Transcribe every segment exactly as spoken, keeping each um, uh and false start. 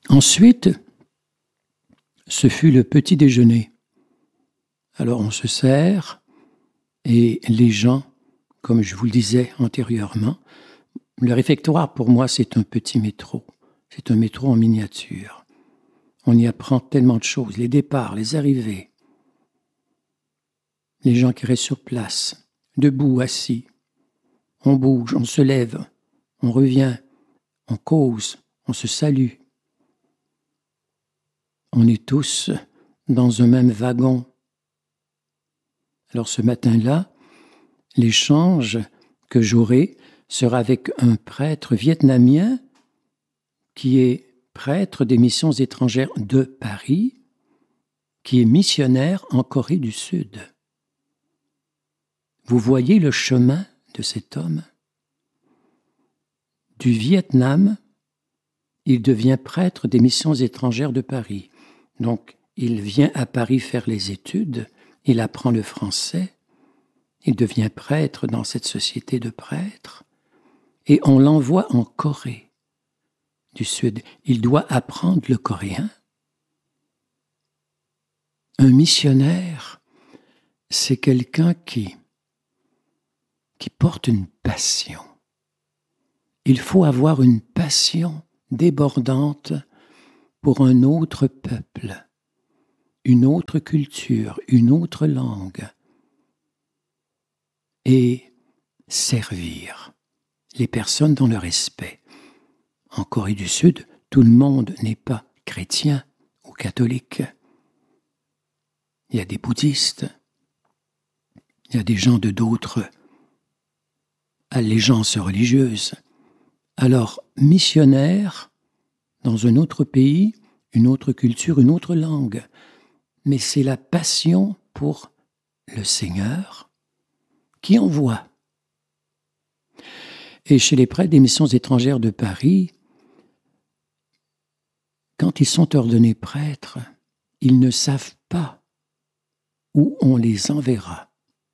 Ensuite, ce fut le petit déjeuner. Alors on se sert et les gens, comme je vous le disais antérieurement, le réfectoire pour moi c'est un petit métro. C'est un métro en miniature. On y apprend tellement de choses, les départs, les arrivées, les gens qui restent sur place, debout, assis. On bouge, on se lève, on revient, on cause, on se salue. On est tous dans un même wagon. Alors ce matin-là, l'échange que j'aurai sera avec un prêtre vietnamien qui est prêtre des missions étrangères de Paris, qui est missionnaire en Corée du Sud. Vous voyez le chemin de cet homme? Du Vietnam, il devient prêtre des missions étrangères de Paris. Donc, il vient à Paris faire les études, il apprend le français, il devient prêtre dans cette société de prêtres, et on l'envoie en Corée du Sud. Il doit apprendre le coréen. Un missionnaire, c'est quelqu'un qui, qui porte une passion. Il faut avoir une passion débordante pour un autre peuple, une autre culture, une autre langue, et servir les personnes dans le respect. En Corée du Sud, tout le monde n'est pas chrétien ou catholique. Il y a des bouddhistes, il y a des gens de d'autres allégeances religieuses. Alors, missionnaire dans un autre pays, une autre culture, une autre langue, mais c'est la passion pour le Seigneur qui envoie. Et chez les prêtres des missions étrangères de Paris, quand ils sont ordonnés prêtres, ils ne savent pas où on les enverra.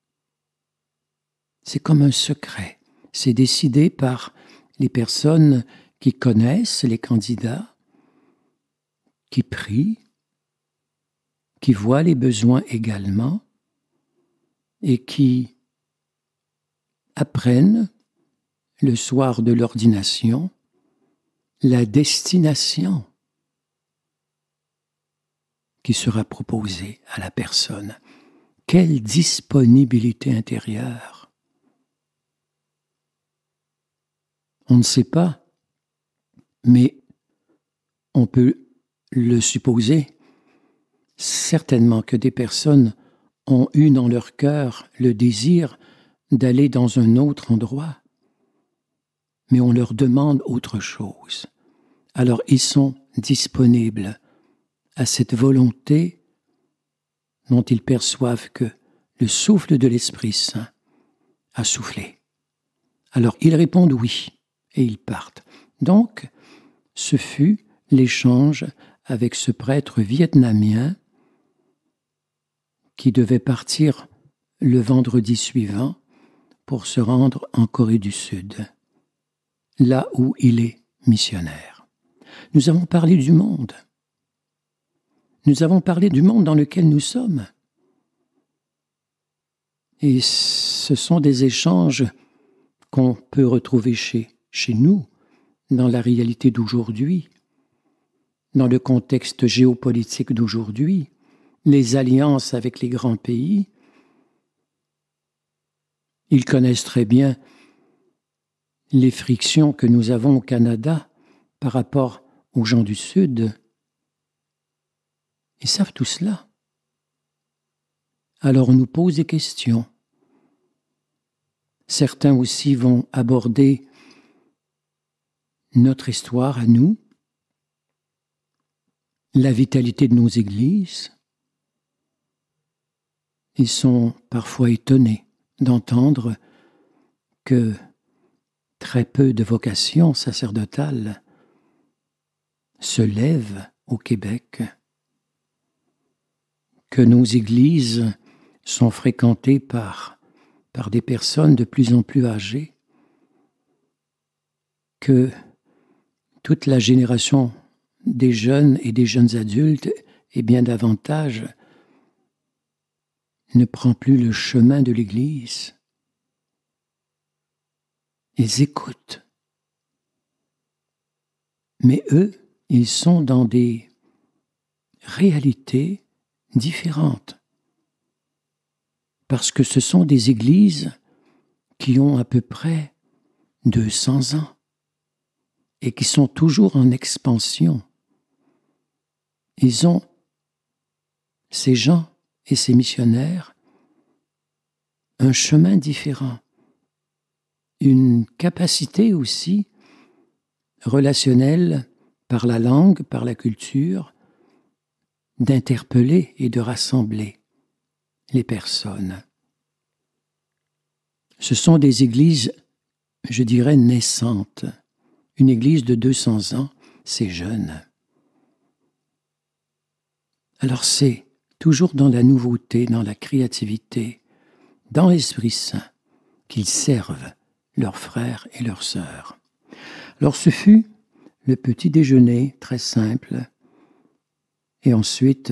C'est comme un secret. C'est décidé par les personnes qui connaissent les candidats, qui prient, qui voient les besoins également et qui apprennent le soir de l'ordination la destination qui sera proposée à la personne. Quelle disponibilité intérieure! On ne sait pas, mais on peut le supposer, certainement que des personnes ont eu dans leur cœur le désir d'aller dans un autre endroit, mais on leur demande autre chose. Alors ils sont disponibles à cette volonté dont ils perçoivent que le souffle de l'Esprit Saint a soufflé. Alors ils répondent oui, et ils partent. Donc, ce fut l'échange avec ce prêtre vietnamien qui devait partir le vendredi suivant pour se rendre en Corée du Sud, là où il est missionnaire. Nous avons parlé du monde. Nous avons parlé du monde dans lequel nous sommes. Et ce sont des échanges qu'on peut retrouver chez, chez nous, dans la réalité d'aujourd'hui, dans le contexte géopolitique d'aujourd'hui, les alliances avec les grands pays. Ils connaissent très bien les frictions que nous avons au Canada par rapport aux gens du Sud. Ils savent tout cela. Alors on nous pose des questions. Certains aussi vont aborder notre histoire à nous, la vitalité de nos églises. Ils sont parfois étonnés d'entendre que très peu de vocations sacerdotales se lèvent au Québec, que nos églises sont fréquentées par, par des personnes de plus en plus âgées, que toute la génération des jeunes et des jeunes adultes, et bien davantage, ne prend plus le chemin de l'Église. Ils écoutent. Mais eux, ils sont dans des réalités différentes. Parce que ce sont des églises qui ont à peu près deux cents ans et qui sont toujours en expansion. Ils ont, ces gens et ces missionnaires, un chemin différent, une capacité aussi relationnelle par la langue, par la culture, d'interpeller et de rassembler les personnes. Ce sont des églises, je dirais, naissantes. Une église de deux cents ans, c'est jeune. Alors c'est toujours dans la nouveauté, dans la créativité, dans l'Esprit Saint, qu'ils servent leurs frères et leurs sœurs. Alors ce fut le petit déjeuner très simple, et ensuite,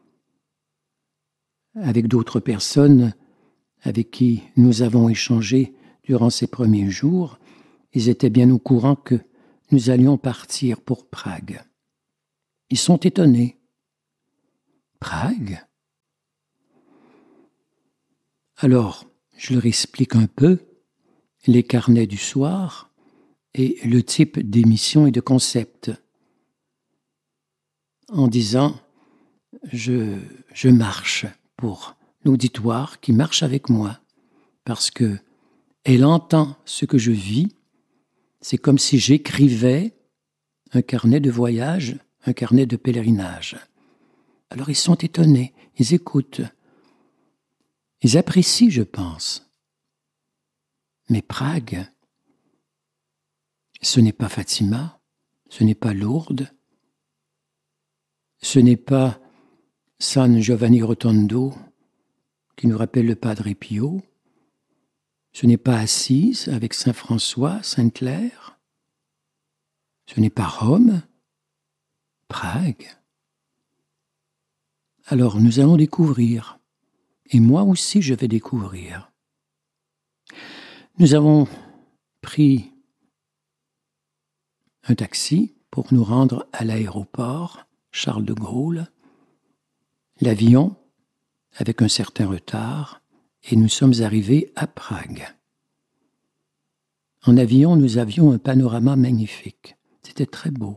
avec d'autres personnes avec qui nous avons échangé durant ces premiers jours, ils étaient bien au courant que nous allions partir pour Prague. Ils sont étonnés. Prague? Alors, je leur explique un peu les carnets du soir et le type d'émission et de concept, en disant je, je marche pour l'auditoire qui marche avec moi, parce que elle entend ce que je vis. C'est comme si j'écrivais un carnet de voyage, un carnet de pèlerinage. Alors ils sont étonnés, ils écoutent, ils apprécient, je pense. Mais Prague, ce n'est pas Fatima, ce n'est pas Lourdes, ce n'est pas San Giovanni Rotondo qui nous rappelle le Padre Pio, ce n'est pas Assise avec Saint François, Sainte Claire, ce n'est pas Rome, Prague. Alors nous allons découvrir, et moi aussi je vais découvrir. Nous avons pris un taxi pour nous rendre à l'aéroport Charles de Gaulle, l'avion avec un certain retard, et nous sommes arrivés à Prague. En avion, nous avions un panorama magnifique. C'était très beau.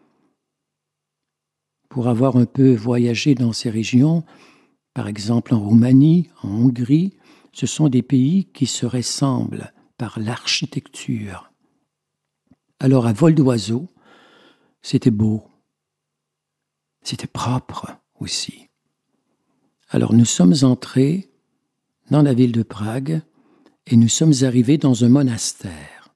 Pour avoir un peu voyagé dans ces régions, par exemple en Roumanie, en Hongrie, ce sont des pays qui se ressemblent par l'architecture. Alors à vol d'oiseau, c'était beau. C'était propre aussi. Alors nous sommes entrés dans la ville de Prague et nous sommes arrivés dans un monastère.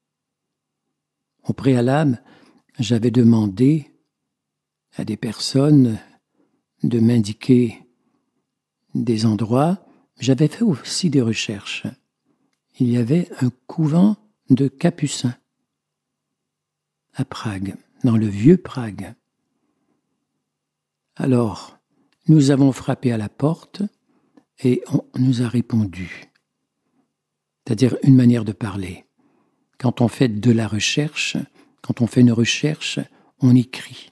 Au préalable, j'avais demandé à des personnes de m'indiquer des endroits. J'avais fait aussi des recherches. Il y avait un couvent de Capucins à Prague, dans le vieux Prague. Alors, nous avons frappé à la porte et on nous a répondu. C'est-à-dire une manière de parler. Quand on fait de la recherche, quand on fait une recherche, on écrit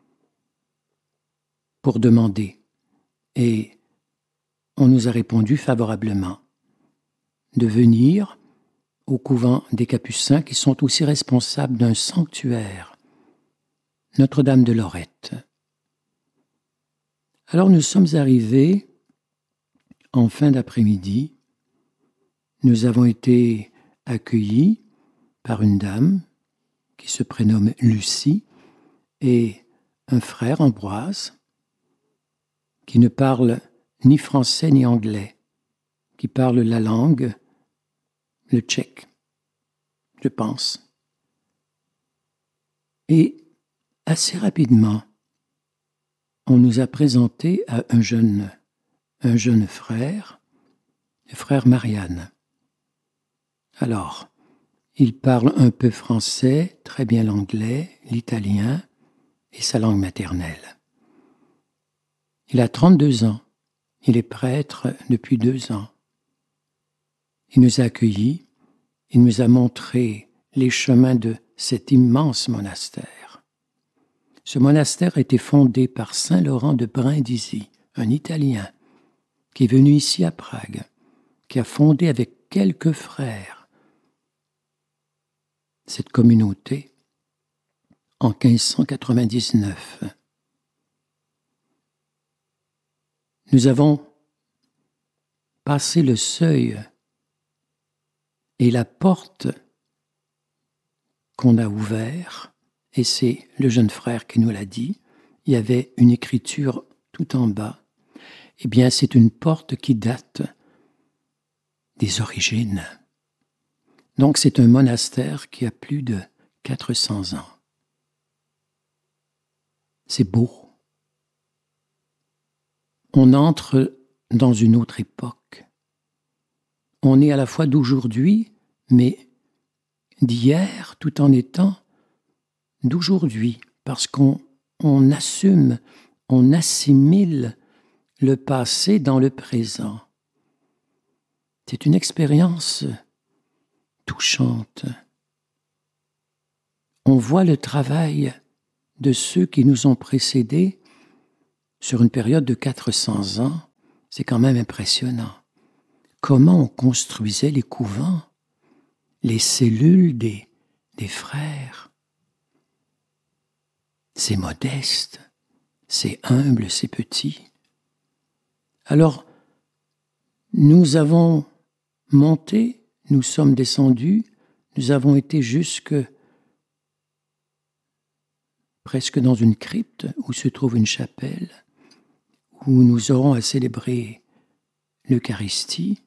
pour demander. Et on nous a répondu favorablement de venir au couvent des Capucins qui sont aussi responsables d'un sanctuaire, Notre-Dame de Lorette. Alors nous sommes arrivés en fin d'après-midi. Nous avons été accueillis par une dame qui se prénomme Lucie et un frère, Ambroise, qui ne parle ni français ni anglais, qui parle la langue, le tchèque, je pense. Et assez rapidement, on nous a présenté à un jeune, un jeune frère, le frère Marianne. Alors, il parle un peu français, très bien l'anglais, l'italien est sa langue maternelle. Il a trente-deux ans. Il est prêtre depuis deux ans. Il nous a accueillis. Il nous a montré les chemins de cet immense monastère. Ce monastère a été fondé par saint Laurent de Brindisi, un Italien, qui est venu ici à Prague, qui a fondé avec quelques frères cette communauté en quinze cent quatre-vingt-dix-neuf. Nous avons passé le seuil et la porte qu'on a ouverte, et c'est le jeune frère qui nous l'a dit, il y avait une écriture tout en bas. Eh bien, c'est une porte qui date des origines. Donc, c'est un monastère qui a plus de quatre cents ans. C'est beau. On entre dans une autre époque. On est à la fois d'aujourd'hui, mais d'hier, tout en étant d'aujourd'hui, parce qu'on on assume, on assimile le passé dans le présent. C'est une expérience touchante. On voit le travail de ceux qui nous ont précédés sur une période de quatre cents ans. C'est quand même impressionnant. Comment on construisait les couvents, les cellules des, des frères. C'est modeste, c'est humble, c'est petit. Alors, nous avons monté, nous sommes descendus, nous avons été jusque presque dans une crypte où se trouve une chapelle, où nous aurons à célébrer l'Eucharistie.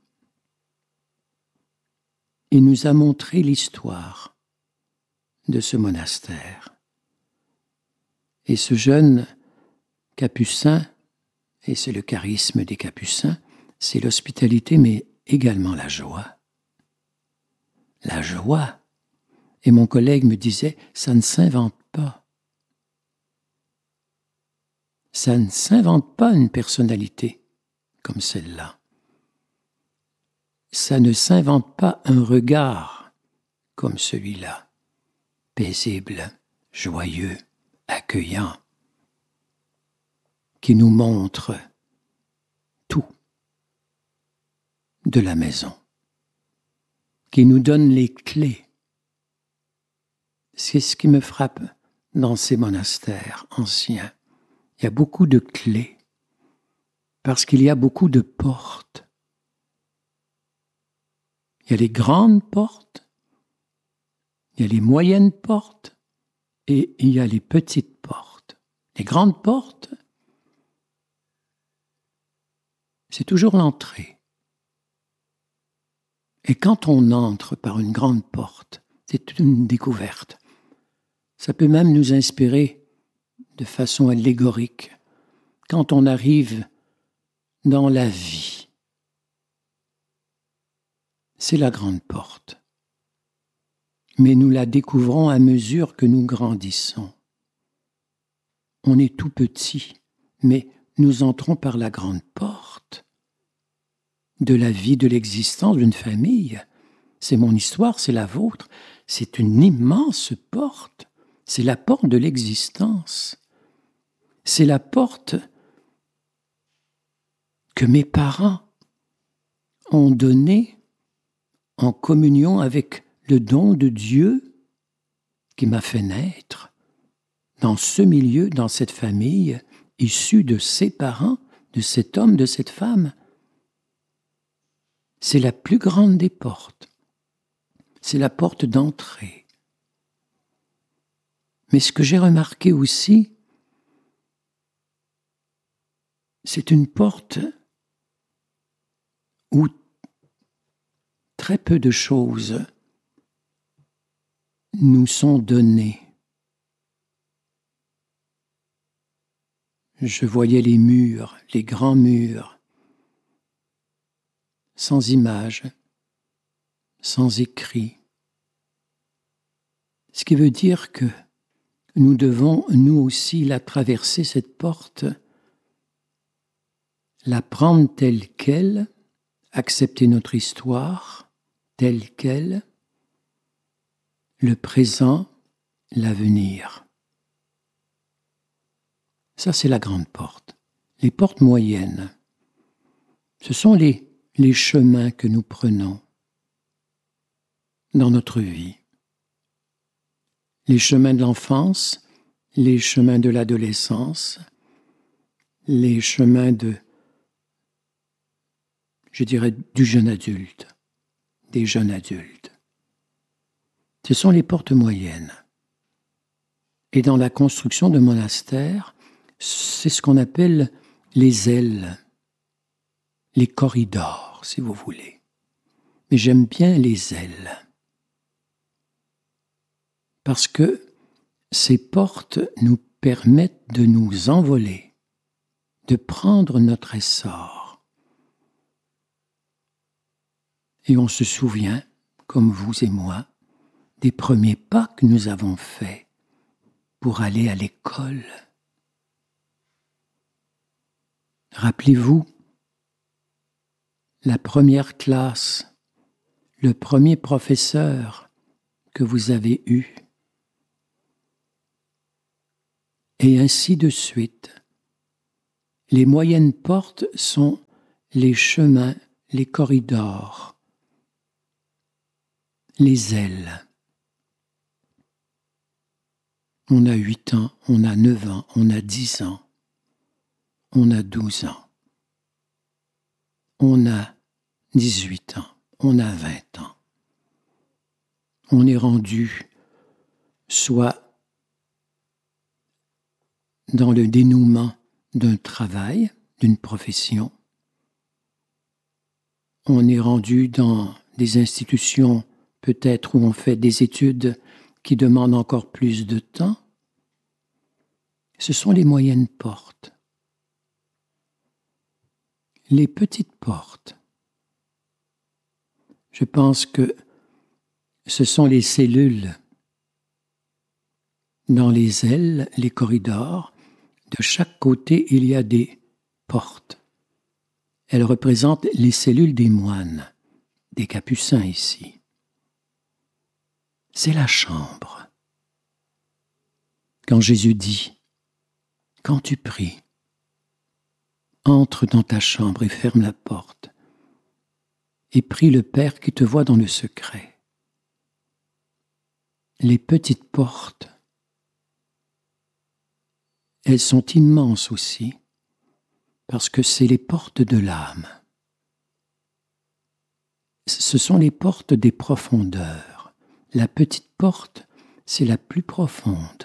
Il nous a montré l'histoire de ce monastère. Et ce jeune capucin, et c'est le charisme des capucins, c'est l'hospitalité, mais également la joie. La joie. Et mon collègue me disait, ça ne s'invente pas. Ça ne s'invente pas une personnalité comme celle-là. Ça ne s'invente pas un regard comme celui-là, paisible, joyeux, accueillant, qui nous montre tout de la maison, qui nous donne les clés. C'est ce qui me frappe dans ces monastères anciens. Il y a beaucoup de clés, parce qu'il y a beaucoup de portes. Il y a les grandes portes, il y a les moyennes portes, et il y a les petites portes. Les grandes portes, c'est toujours l'entrée. Et quand on entre par une grande porte, c'est une découverte. Ça peut même nous inspirer de façon allégorique quand on arrive dans la vie. C'est la grande porte. Mais nous la découvrons à mesure que nous grandissons. On est tout petit, mais nous entrons par la grande porte de la vie, de l'existence d'une famille. C'est mon histoire, c'est la vôtre. C'est une immense porte. C'est la porte de l'existence. C'est la porte que mes parents ont donnée en communion avec le don de Dieu qui m'a fait naître dans ce milieu, dans cette famille, issue de ses parents, de cet homme, de cette femme. C'est la plus grande des portes. C'est la porte d'entrée. Mais ce que j'ai remarqué aussi, c'est une porte où très peu de choses nous sont données. Je voyais les murs, les grands murs, sans images, sans écrit. Ce qui veut dire que nous devons, nous aussi, la traverser, cette porte, la prendre telle qu'elle, accepter notre histoire telle qu'elle, le présent, l'avenir. Ça, c'est la grande porte. Les portes moyennes, ce sont les, les chemins que nous prenons dans notre vie. Les chemins de l'enfance, les chemins de l'adolescence, les chemins de, je dirais, du jeune adulte, des jeunes adultes. Ce sont les portes moyennes. Et dans la construction de monastères, c'est ce qu'on appelle les ailes, les corridors, si vous voulez. Mais j'aime bien les ailes. Parce que ces portes nous permettent de nous envoler, de prendre notre essor. Et on se souvient, comme vous et moi, des premiers pas que nous avons faits pour aller à l'école. Rappelez-vous, la première classe, le premier professeur que vous avez eu, et ainsi de suite. Les moyennes portes sont les chemins, les corridors, les ailes. On a huit ans, on a neuf ans, on a dix ans, on a douze ans, on a dix-huit ans, on a vingt ans. On est rendu soit dans le dénouement d'un travail, d'une profession. On est rendu dans des institutions peut-être où on fait des études qui demandent encore plus de temps. Ce sont les moyennes portes. Les petites portes, je pense que ce sont les cellules. Dans les ailes, les corridors, de chaque côté, il y a des portes. Elles représentent les cellules des moines, des capucins ici. C'est la chambre. Quand Jésus dit, quand tu pries, entre dans ta chambre et ferme la porte, et prie le Père qui te voit dans le secret. Les petites portes, elles sont immenses aussi, parce que c'est les portes de l'âme. Ce sont les portes des profondeurs. La petite porte, c'est la plus profonde.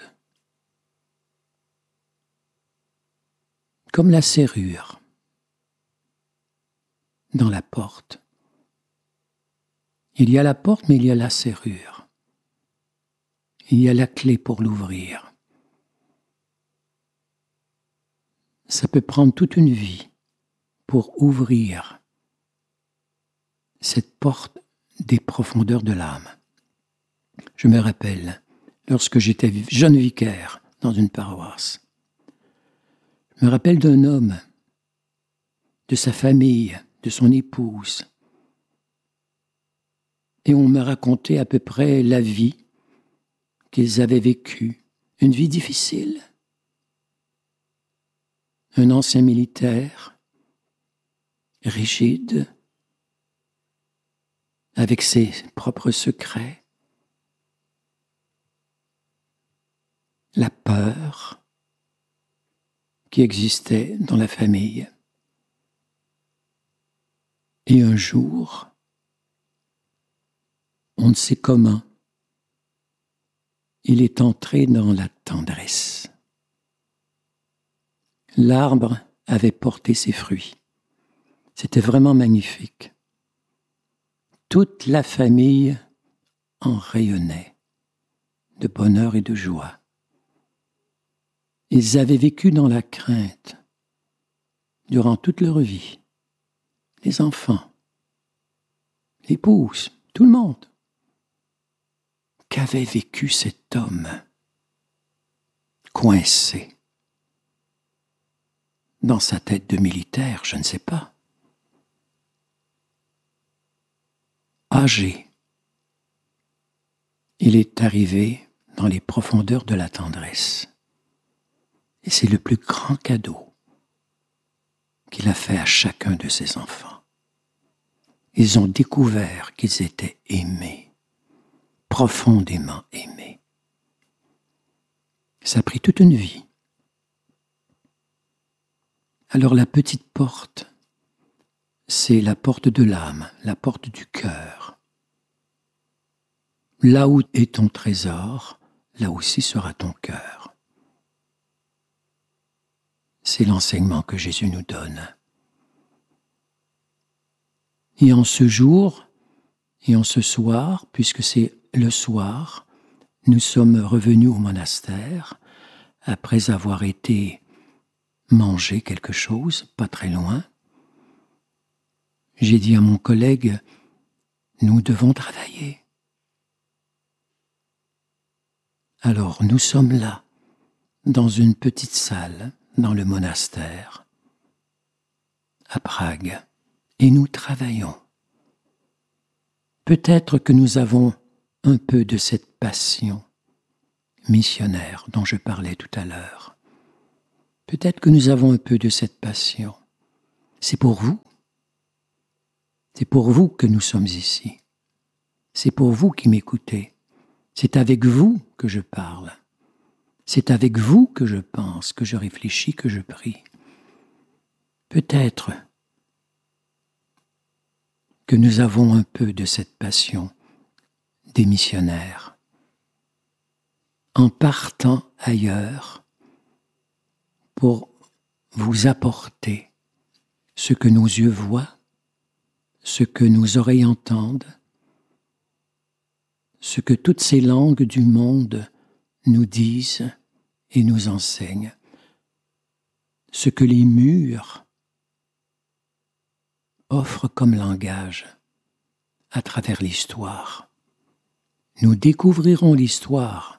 Comme la serrure dans la porte. Il y a la porte, mais il y a la serrure. Il y a la clé pour l'ouvrir. Ça peut prendre toute une vie pour ouvrir cette porte des profondeurs de l'âme. Je me rappelle, lorsque j'étais jeune vicaire dans une paroisse, je me rappelle d'un homme, de sa famille, de son épouse, et on m'a raconté à peu près la vie qu'ils avaient vécue, une vie difficile. Un ancien militaire, rigide, avec ses propres secrets, la peur qui existait dans la famille. Et un jour, on ne sait comment, il est entré dans la tendresse. L'arbre avait porté ses fruits. C'était vraiment magnifique. Toute la famille en rayonnait de bonheur et de joie. Ils avaient vécu dans la crainte durant toute leur vie. Les enfants, l'épouse, tout le monde. Qu'avait vécu cet homme? coincé. Dans sa tête de militaire, je ne sais pas. Âgé, il est arrivé dans les profondeurs de la tendresse. Et c'est le plus grand cadeau qu'il a fait à chacun de ses enfants. Ils ont découvert qu'ils étaient aimés, profondément aimés. Ça a pris toute une vie. Alors la petite porte, c'est la porte de l'âme, la porte du cœur. Là où est ton trésor, là aussi sera ton cœur. C'est l'enseignement que Jésus nous donne. Et en ce jour, et en ce soir, puisque c'est le soir, nous sommes revenus au monastère, après avoir été manger quelque chose, pas très loin. J'ai dit à mon collègue, nous devons travailler. Alors nous sommes là, dans une petite salle, dans le monastère, à Prague, et nous travaillons. Peut-être que nous avons un peu de cette passion missionnaire dont je parlais tout à l'heure. Peut-être que nous avons un peu de cette passion. C'est pour vous. C'est pour vous que nous sommes ici. C'est pour vous qui m'écoutez. C'est avec vous que je parle. C'est avec vous que je pense, que je réfléchis, que je prie. Peut-être que nous avons un peu de cette passion des missionnaires. En partant ailleurs pour vous apporter ce que nos yeux voient, ce que nos oreilles entendent, ce que toutes ces langues du monde nous disent et nous enseignent, ce que les murs offrent comme langage à travers l'histoire. Nous découvrirons l'histoire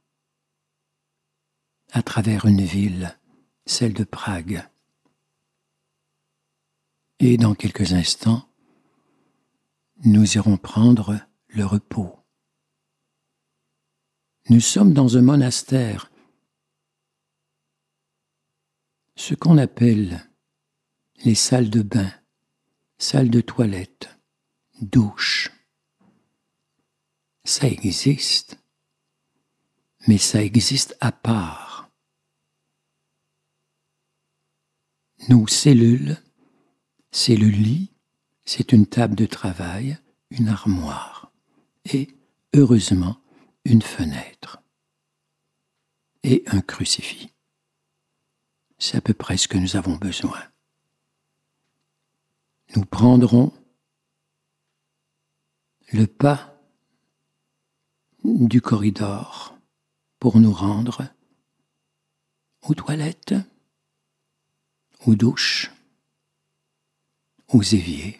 à travers une ville, celle de Prague. Et dans quelques instants, nous irons prendre le repos. Nous sommes dans un monastère, ce qu'on appelle les salles de bain, salles de toilette, douches. Ça existe, mais ça existe à part. Nos cellules, c'est le lit, c'est une table de travail, une armoire et, heureusement, une fenêtre et un crucifix. C'est à peu près ce que nous avons besoin. Nous prendrons le pas du corridor pour nous rendre aux toilettes, aux douches, aux éviers.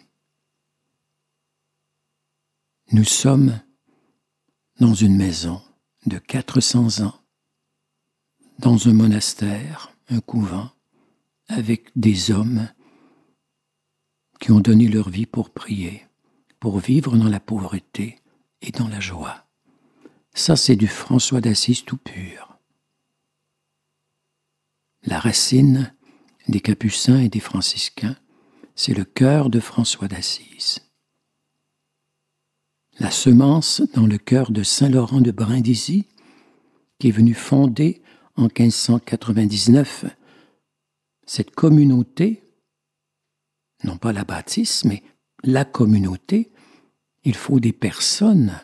Nous sommes dans une maison de quatre cents ans, dans un monastère, un couvent, avec des hommes qui ont donné leur vie pour prier, pour vivre dans la pauvreté et dans la joie. Ça, c'est du François d'Assise tout pur. La racine des Capucins et des Franciscains, c'est le cœur de François d'Assise. La semence dans le cœur de Saint Laurent de Brindisi, qui est venu fonder en quinze cent quatre-vingt-dix-neuf cette communauté, non pas la bâtisse, mais la communauté. Il faut des personnes.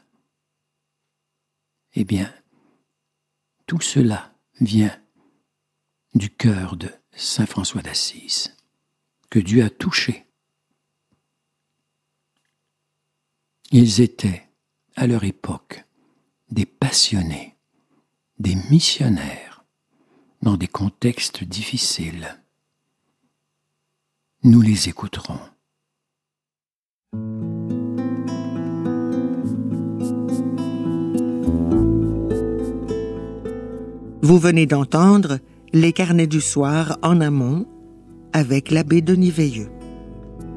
Eh bien, tout cela vient du cœur de Saint François d'Assise, que Dieu a touché. Ils étaient, à leur époque, des passionnés, des missionnaires, dans des contextes difficiles. Nous les écouterons. Vous venez d'entendre Les Carnets du soir en amont avec l'abbé Denis Veilleux.